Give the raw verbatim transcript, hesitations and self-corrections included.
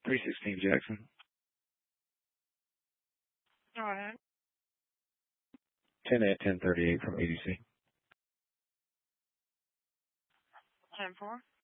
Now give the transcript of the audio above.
three sixteen Jackson. Go ahead. ten at ten thirty-eight from A D C. ten four.